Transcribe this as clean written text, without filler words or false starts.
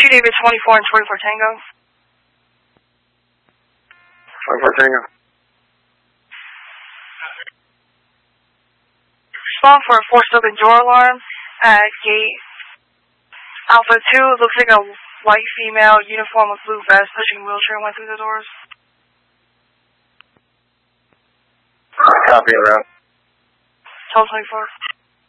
David 24 and 24 Tango. 24 Tango. Respond for a forced open door alarm at gate Alpha 2. Looks like a white female, uniform with blue vest, pushing wheelchair went through the doors. Copy of that. 1224.